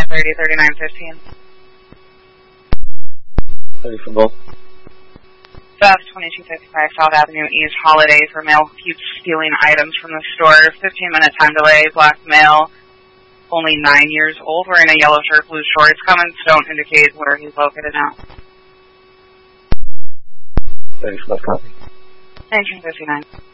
303915. 30 for both. Theft, 2255 South Avenue East, Holiday for male keeps stealing items from the store. 15-minute time delay, black male, only 9 years old, wearing a yellow shirt, blue shorts. Comments don't indicate where he's located now. 30 for both copy. 1959.